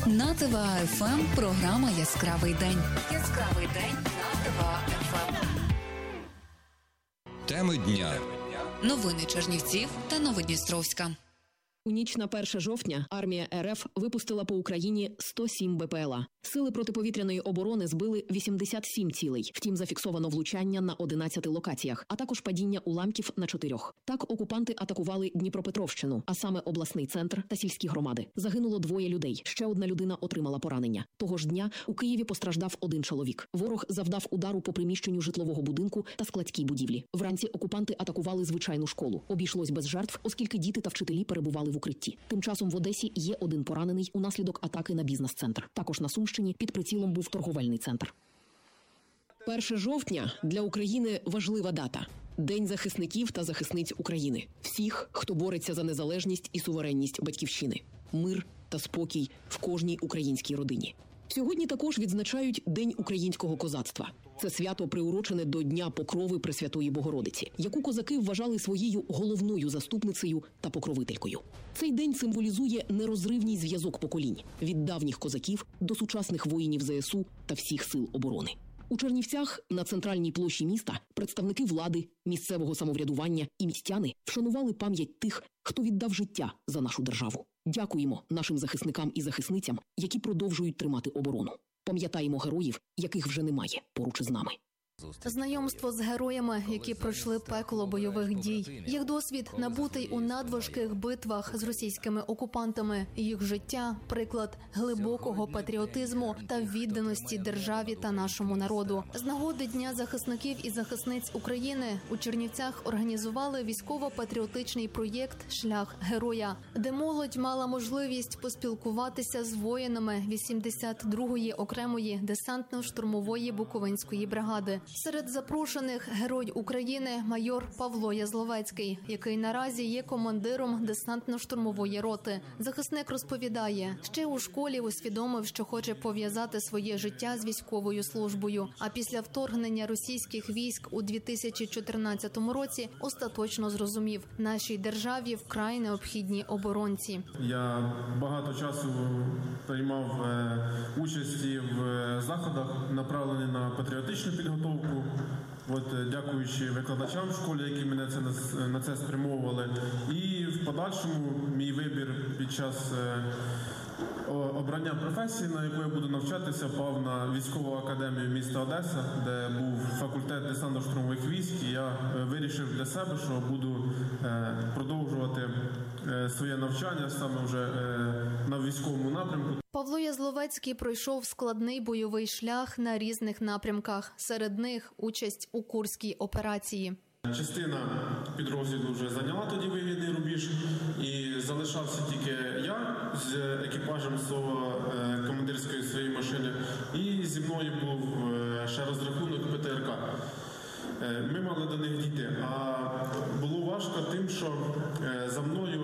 На ТВА ФМ програма «Яскравий день». Яскравий день на ТВА ФМ. Теми дня. Новини Чернівців та Новодністровська. У ніч на 1 жовтня армія РФ випустила по Україні 107 БПЛА. Сили протиповітряної оборони збили 87 цілей. Втім, зафіксовано влучання на 11 локаціях, а також падіння уламків на 4. Так, окупанти атакували Дніпропетровщину, а саме обласний центр та сільські громади. Загинуло 2 людей. Ще одна людина отримала поранення. Того ж дня у Києві постраждав 1 чоловік. Ворог завдав удару по приміщенню житлового будинку та складській будівлі. Вранці окупанти атакували звичайну школу. Обійшлось без жертв, оскільки діти та вчителі перебували в укритті. Тим часом в Одесі є 1 поранений унаслідок атаки на бізнес-центр. Також на Сумщині під прицілом був торговельний центр. 1 жовтня для України важлива дата. День захисників та захисниць України. Всіх, хто бореться за незалежність і суверенність батьківщини. Мир та спокій в кожній українській родині. Сьогодні також відзначають День українського козацтва. Це свято приурочене до Дня Покрови Пресвятої Богородиці, яку козаки вважали своєю головною заступницею та покровителькою. Цей день символізує нерозривний зв'язок поколінь – від давніх козаків до сучасних воїнів ЗСУ та всіх сил оборони. У Чернівцях на центральній площі міста представники влади, місцевого самоврядування і містяни вшанували пам'ять тих, хто віддав життя за нашу державу. Дякуємо нашим захисникам і захисницям, які продовжують тримати оборону. Пам'ятаємо героїв, яких вже немає поруч із нами. Знайомство з героями, які пройшли пекло бойових дій. Їх досвід набутий у надважких битвах з російськими окупантами. Їх життя – приклад глибокого патріотизму та відданості державі та нашому народу. З нагоди Дня захисників і захисниць України у Чернівцях організували військово-патріотичний проєкт «Шлях героя», де молодь мала можливість поспілкуватися з воїнами 82-ї окремої десантно-штурмової Буковинської бригади. Серед запрошених герой України майор Павло Язловецький, який наразі є командиром десантно-штурмової роти. Захисник розповідає, ще у школі усвідомив, що хоче пов'язати своє життя з військовою службою. А після вторгнення російських військ у 2014 році остаточно зрозумів – нашій державі вкрай необхідні оборонці. Я багато часу приймав участі в заходах, направлених на патріотичну підготовку. Дякуючи викладачам в школі, які мене на це спрямовували. І в подальшому мій вибір під час обрання професії, на яку я буду навчатися, пав на військову академію міста Одеса, де був факультет десантно-штурмових військ. І я вирішив для себе, що буду продовжувати своє навчання саме вже на військовому напрямку. Павло Язловецький пройшов складний бойовий шлях на різних напрямках. Серед них участь у Курській операції. Частина підрозділу вже зайняла тоді вигідний рубіж, і залишався тільки я з екіпажем свого командирської своєї машини, і зі мною був ще розрахунок ПТРК. Ми мали до них дійти, а було важко тим, що за мною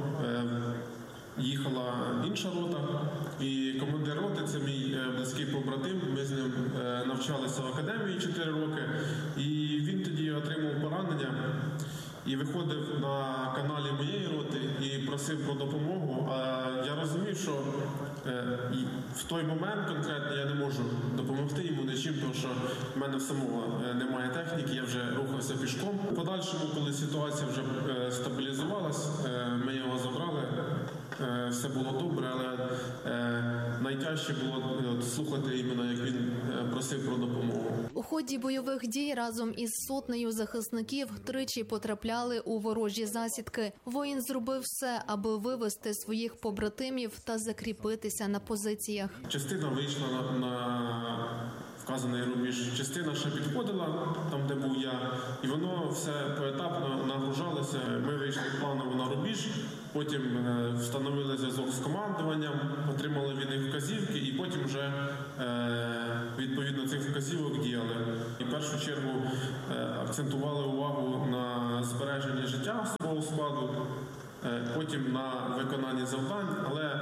їхала інша рота, і командир роти – це мій близький побратим. Ми з ним навчалися в академії 4 роки, і він тоді отримав поранення і виходив на каналі моєї роти і просив про допомогу. А я розумів, що в той момент конкретно я не можу допомогти йому нічим, тому що в мене самого немає техніки, я вже рухався пішком. В подальшому, коли ситуація вже стабілізувалась, ми його забрали. Все було добре, але найтяжче було слухати іменно, як він просив про допомогу. У ході бойових дій разом із сотнею захисників тричі потрапляли у ворожі засідки. Воїн зробив все, аби вивести своїх побратимів та закріпитися на позиціях. Частина вийшла на вказаний рубіж, частина ще підходила там, де був я, і воно все поетапно нагружалося. Ми вийшли планово на рубіж, потім встановили зв'язок з командуванням, отримали від них вказівки, і потім вже відповідно цих вказівок діяли. І в першу чергу акцентували увагу на збереженні життя особового складу, потім на виконанні завдань, але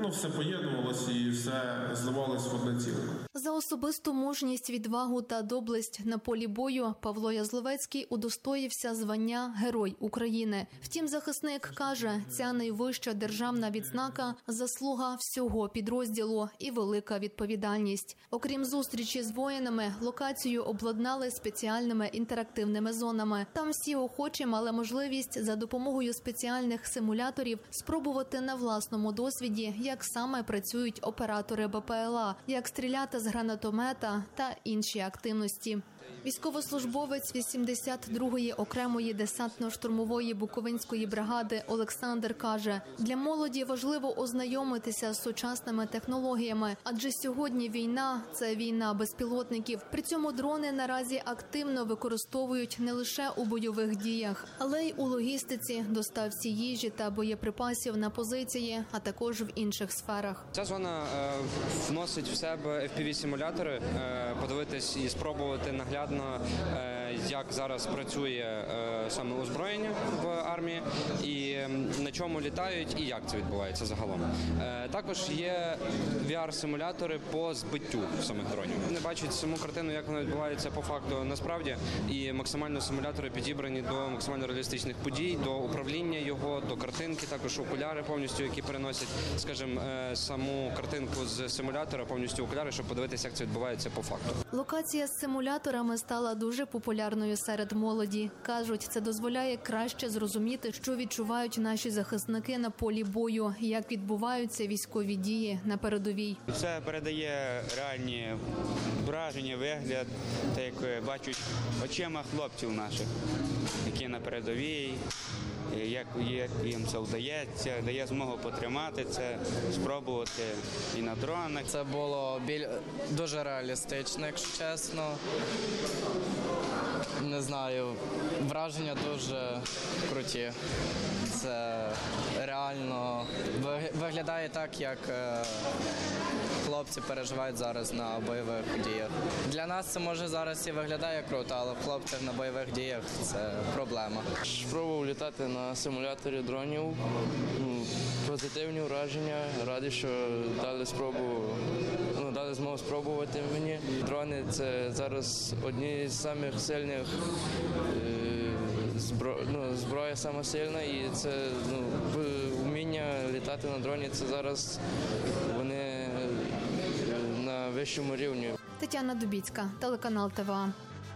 воно все поєднувалося і все зливалось в одне ціле. За особисту мужність, відвагу та доблесть на полі бою Павло Язловецький удостоївся звання Герой України. Втім, захисник каже, ця найвища державна відзнака – заслуга всього підрозділу і велика відповідальність. Окрім зустрічі з воїнами, локацію обладнали спеціальними інтерактивними зонами. Там всі охочі мали можливість за допомогою спеціальних симуляторів спробувати на власному досвіді, як саме працюють оператори БПЛА, як стріляти з гранатомета та інші активності. Військовослужбовець 82-ї окремої десантно-штурмової Буковинської бригади Олександр каже, для молоді важливо ознайомитися з сучасними технологіями, адже сьогодні війна – це війна безпілотників. При цьому дрони наразі активно використовують не лише у бойових діях, але й у логістиці, доставці їжі та боєприпасів на позиції, а також в інших сферах. Ця зона вносить в себе FPV-симулятори, подивитись і спробувати наглядно, як зараз працює саме озброєння в армії, і на чому літають, і як це відбувається загалом. Також є VR-симулятори по збиттю самих дронів. Вони бачать саму картину, як вона відбувається по факту насправді, і максимально симулятори підібрані до максимально реалістичних подій, до управління його, до картинки, також окуляри повністю, які переносять, скажімо, саму картинку з симулятора повністю окуляри, щоб подивитися, як це відбувається по факту. Локація з симуляторами стала дуже популярною серед молоді. Кажуть, це дозволяє краще зрозуміти, що відчувають наші захисники на полі бою, як відбуваються військові дії на передовій. Це передає реальні враження, вигляд, так як бачать очима хлопців наших, які на передовій, як їм це вдається, дає змогу потримати це, спробувати і на дронах. Це було дуже реалістично, якщо чесно. Не знаю, враження дуже круті. Це реально виглядає так, як хлопці переживають зараз на бойових діях. Для нас це може зараз і виглядає круто, але в хлопцях на бойових діях це проблема. Спробував літати на симуляторі дронів. Позитивні враження. Радий, що дали змогу спробувати мені. Дрони – це зараз одні з самих сильних зброя сама сильна, і це вміння літати на дроні, це зараз вони на вищому рівні. Тетяна Дубіцька, телеканал ТВА.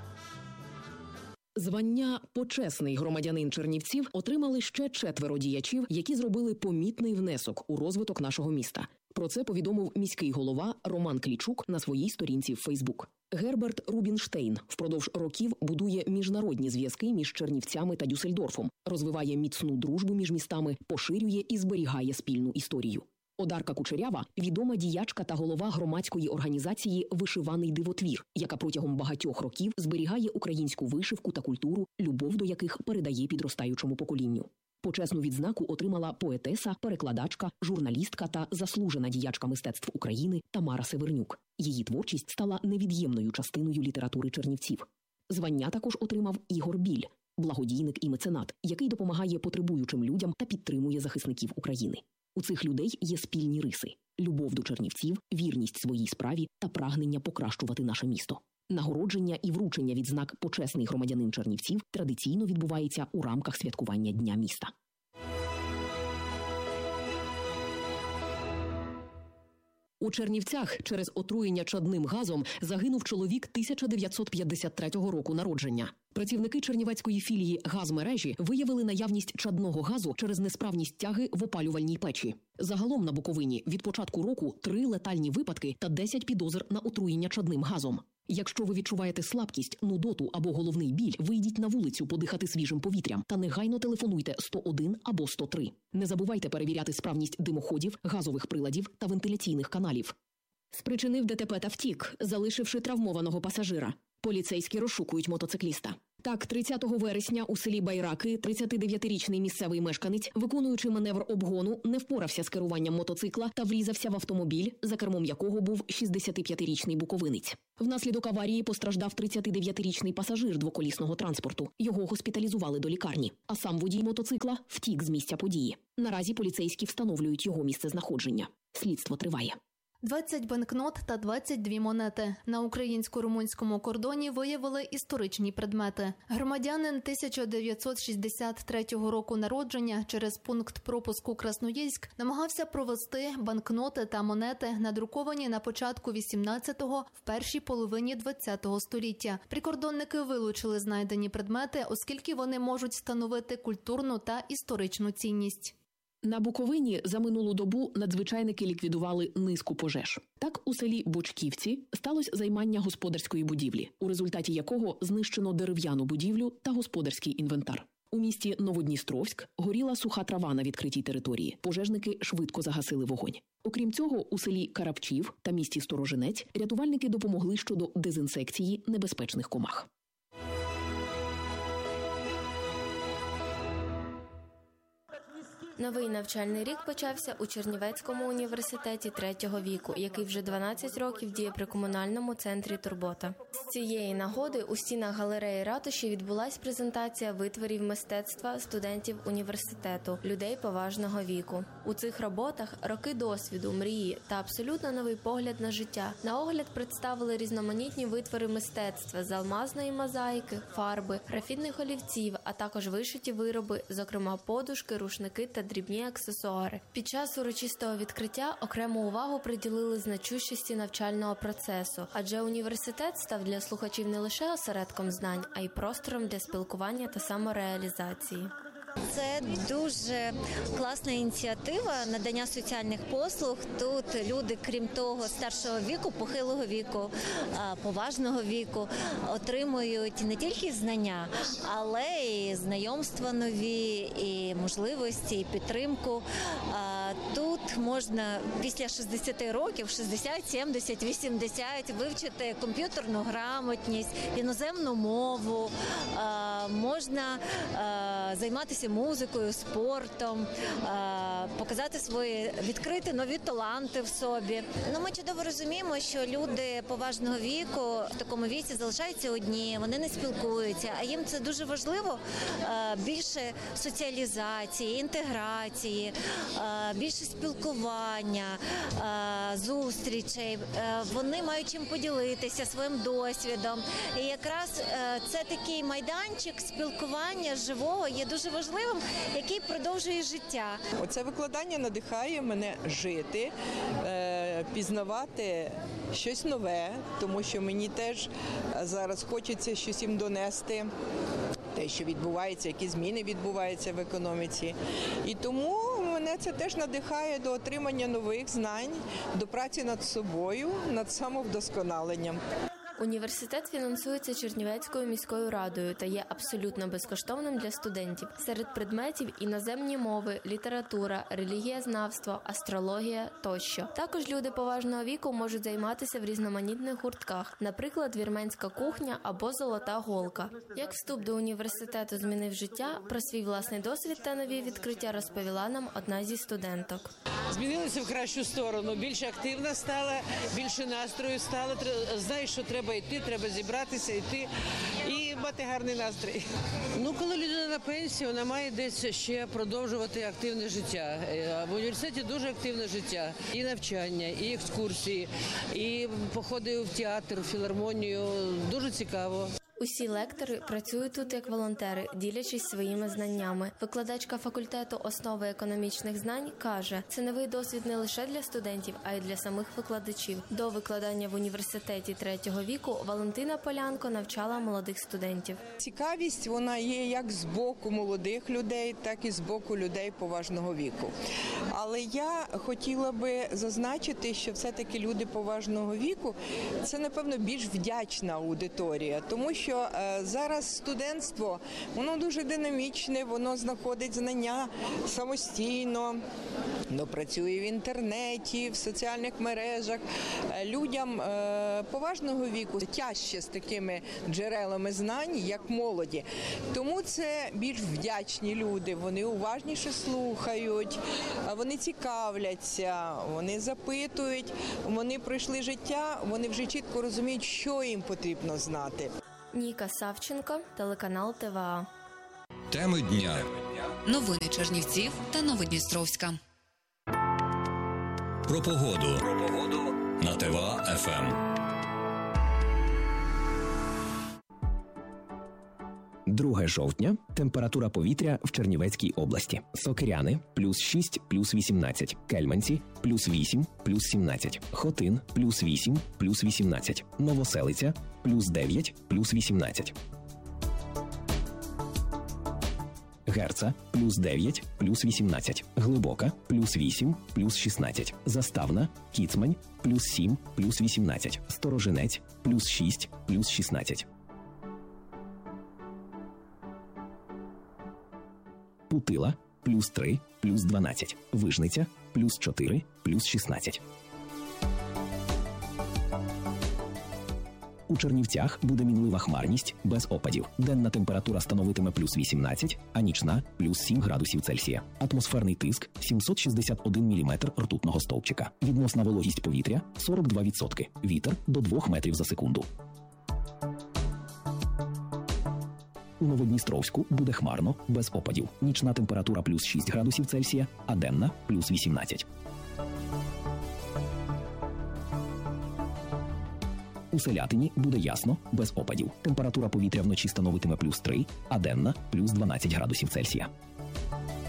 Звання «Почесний громадянин Чернівців» отримали ще 4 діячів, які зробили помітний внесок у розвиток нашого міста. Про це повідомив міський голова Роман Клічук на своїй сторінці в Фейсбук. Герберт Рубінштейн впродовж років будує міжнародні зв'язки між Чернівцями та Дюссельдорфом, розвиває міцну дружбу між містами, поширює і зберігає спільну історію. Одарка Кучерява – відома діячка та голова громадської організації «Вишиваний дивотвір», яка протягом багатьох років зберігає українську вишивку та культуру, любов до яких передає підростаючому поколінню. Почесну відзнаку отримала поетеса, перекладачка, журналістка та заслужена діячка мистецтв України Тамара Севернюк. Її творчість стала невід'ємною частиною літератури чернівців. Звання також отримав Ігор Біль – благодійник і меценат, який допомагає потребуючим людям та підтримує захисників України. У цих людей є спільні риси – любов до чернівців, вірність своїй справі та прагнення покращувати наше місто. Нагородження і вручення відзнак «Почесний громадянин Чернівців» традиційно відбувається у рамках святкування Дня міста. У Чернівцях через отруєння чадним газом загинув чоловік 1953 року народження. Працівники чернівецької філії «Газмережі» виявили наявність чадного газу через несправність тяги в опалювальній печі. Загалом на Буковині від початку року 3 летальні випадки та 10 підозр на отруєння чадним газом. Якщо ви відчуваєте слабкість, нудоту або головний біль, вийдіть на вулицю подихати свіжим повітрям та негайно телефонуйте 101 або 103. Не забувайте перевіряти справність димоходів, газових приладів та вентиляційних каналів. Спричинив ДТП та втік, залишивши травмованого пасажира. Поліцейські розшукують мотоцикліста. Так, 30 вересня у селі Байраки 39-річний місцевий мешканець, виконуючи маневр обгону, не впорався з керуванням мотоцикла та врізався в автомобіль, за кермом якого був 65-річний буковинець. Внаслідок аварії постраждав 39-річний пасажир двоколісного транспорту. Його госпіталізували до лікарні, а сам водій мотоцикла втік з місця події. Наразі поліцейські встановлюють його місцезнаходження. Слідство триває. 20 банкнот та 22 монети. На українсько-румунському кордоні виявили історичні предмети. Громадянин 1963 року народження через пункт пропуску Красноїльськ намагався провести банкноти та монети, надруковані на початку 18-го, в першій половині 20-го століття. Прикордонники вилучили знайдені предмети, оскільки вони можуть становити культурну та історичну цінність. На Буковині за минулу добу надзвичайники ліквідували низку пожеж. Так, у селі Бочківці сталося займання господарської будівлі, у результаті якого знищено дерев'яну будівлю та господарський інвентар. У місті Новодністровськ горіла суха трава на відкритій території. Пожежники швидко загасили вогонь. Окрім цього, у селі Карапчів та місті Сторожинець рятувальники допомогли щодо дезінсекції небезпечних комах. Новий навчальний рік почався у Чернівецькому університеті третього віку, який вже 12 років діє при комунальному центрі «Турбота». З цієї нагоди у стінах галереї ратуші відбулась презентація витворів мистецтва студентів університету, людей поважного віку. У цих роботах роки досвіду, мрії та абсолютно новий погляд на життя. На огляд представили різноманітні витвори мистецтва з алмазної мозаїки, фарби, графітних олівців, а також вишиті вироби, зокрема подушки, рушники та дрібні аксесуари. Під час урочистого відкриття окрему увагу приділили значущості навчального процесу, адже університет став для слухачів не лише осередком знань, а й простором для спілкування та самореалізації. Це дуже класна ініціатива надання соціальних послуг. Тут люди, крім того, старшого віку, похилого віку, поважного віку, отримують не тільки знання, але і знайомства нові, і можливості, і підтримку. Тут можна після 60 років, 60, 70, 80, вивчити комп'ютерну грамотність, іноземну мову, можна займатися музикою, спортом, показати свої, відкрити нові таланти в собі. Ми чудово розуміємо, що люди поважного віку в такому віці залишаються одні, вони не спілкуються, а їм це дуже важливо, більше соціалізації, інтеграції, більше спілкування, зустрічей. Вони мають чим поділитися своїм досвідом. І якраз це такий майданчик спілкування живого є дуже важливим, який продовжує життя. Оце викладання надихає мене жити, пізнавати щось нове, тому що мені теж зараз хочеться щось їм донести, те, що відбувається, які зміни відбуваються в економіці. І тому мене це теж надихає до отримання нових знань, до праці над собою, над самовдосконаленням. Університет фінансується Чернівецькою міською радою та є абсолютно безкоштовним для студентів. Серед предметів – іноземні мови, література, релігієзнавство, астрологія тощо. Також люди поважного віку можуть займатися в різноманітних гуртках, наприклад, вірменська кухня або золота голка. Як вступ до університету змінив життя, про свій власний досвід та нові відкриття розповіла нам одна зі студенток. Змінилася в кращу сторону, більш активна стала, більше настрою стала, знаєш, що треба йти, треба зібратися, йти і мати гарний настрій. Коли людина на пенсії, вона має десь ще продовжувати активне життя. В університеті дуже активне життя. І навчання, і екскурсії, і походи в театр, в філармонію. Дуже цікаво. Усі лектори працюють тут як волонтери, ділячись своїми знаннями. Викладачка факультету основи економічних знань каже, це новий досвід не лише для студентів, а й для самих викладачів. До викладання в університеті третього віку Валентина Полянко навчала молодих студентів. Цікавість, вона є як з боку молодих людей, так і з боку людей поважного віку. Але я хотіла би зазначити, що все-таки люди поважного віку – це, напевно, більш вдячна аудиторія, тому що зараз студентство, воно дуже динамічне, воно знаходить знання самостійно, працює в інтернеті, в соціальних мережах. Людям поважного віку тяжче з такими джерелами знань, як молоді. Тому це більш вдячні люди, вони уважніше слухають, вони цікавляться, вони запитують, вони пройшли життя, вони вже чітко розуміють, що їм потрібно знати. Ніка Савченко, телеканал ТВА. Теми дня. Новини Чернівців та Новодністровська. Про погоду. На ТВА ФМ. 2 жовтня. Температура повітря в Чернівецькій області. Сокиряни – плюс 6, плюс 18. Кельменці – плюс 8, плюс 17. Хотин – плюс 8, плюс 18. Новоселиця – плюс 9, плюс 18. Герца – плюс 9, плюс 18. Глибока – плюс 8, плюс 16. Заставна, Кіцмань – плюс 7, плюс 18. Сторожинець – плюс 6, плюс 16. Путила – плюс 3, плюс 12. Вижниця – плюс 4, плюс 16. У Чернівцях буде мінлива хмарність, без опадів. Денна температура становитиме плюс 18, а нічна – плюс 7 градусів Цельсія. Атмосферний тиск – 761 міліметр ртутного стовпчика. Відносна вологість повітря – 42%. Вітер – до 2 метрів за секунду. У Новодністровську буде хмарно, без опадів. Нічна температура плюс 6 градусів Цельсія, а денна – плюс 18. У Селятині буде ясно, без опадів. Температура повітря вночі становитиме плюс 3, а денна – плюс 12 градусів Цельсія.